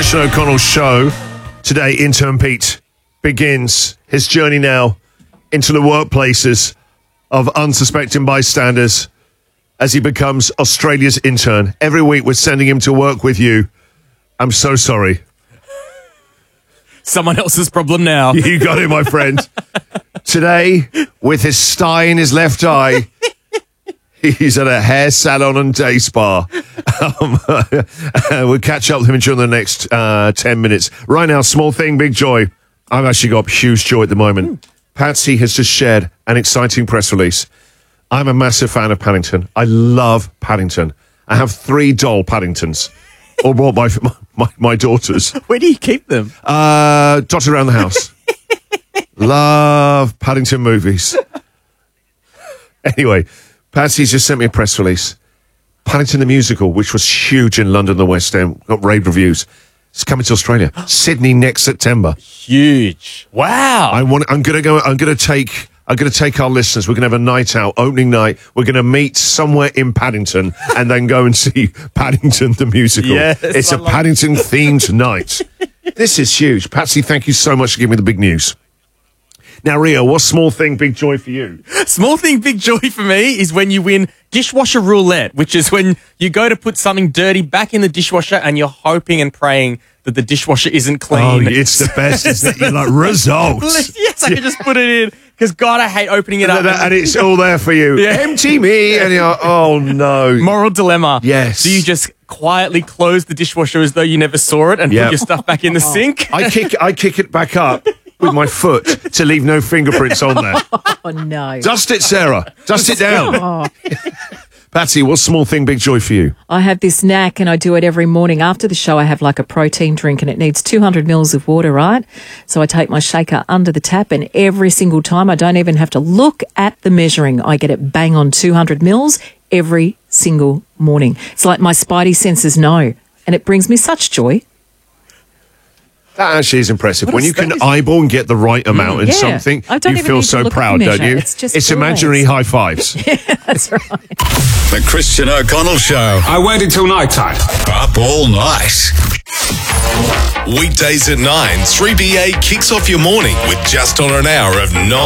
Christian O'Connell show. Today, intern Pete begins his journey now into the workplaces of unsuspecting bystanders as he becomes Australia's intern. Every week we're sending him to work with you. I'm so sorry. Someone else's problem now. You got it, my friend. Today, with his sty in his left eye, he's at a hair salon and day spa. We'll catch up with him during the next 10 minutes. Right now, small thing, big joy. I've actually got huge joy at the moment. Patsy has just shared an exciting press release. I'm a massive fan of Paddington. I love Paddington. I have 3 doll Paddingtons, all brought by my daughters. Where do you keep them? Dotted around the house. Love Paddington movies. Anyway, Patsy's just sent me a press release. Paddington the Musical, which was huge in London, the West End, got rave reviews. It's coming to Australia. Sydney next September. Huge. Wow. I'm gonna take our listeners. We're gonna have a night out, opening night. We're gonna meet somewhere in Paddington and then go and see Paddington the Musical. Yes, it's a Paddington themed night. This is huge. Patsy, thank you so much for giving me the big news. Now, Rio, what's small thing, big joy for you? Small thing, big joy for me is when you win dishwasher roulette, which is when you go to put something dirty back in the dishwasher and you're hoping and praying that the dishwasher isn't clean. Oh, it's the best, isn't it? You're like, results. Yes, I can just put it in. Because, God, I hate opening it up. And it's all there for you. Yeah. Empty me. And you're like, oh, no. Moral dilemma. Yes. Do you just quietly close the dishwasher as though you never saw it and put your stuff back in the sink? I kick it back up with my foot to leave no fingerprints on there. Oh, no. Dust it, Sarah. Dust it down. Patsy, what's small thing, big joy for you? I have this knack and I do it every morning. After the show, I have like a protein drink and it needs 200 mils of water, right? So I take my shaker under the tap and every single time, I don't even have to look at the measuring. I get it bang on 200 mils every single morning. It's like my spidey senses know, and it brings me such joy. That actually is impressive. When you can eyeball and get the right amount in something, you feel so proud, don't you? It's imaginary high fives. Yeah, that's right. The Christian O'Connell Show. I waited till night time. Up all night. Weekdays at 9, 3BA kicks off your morning with just on an hour of non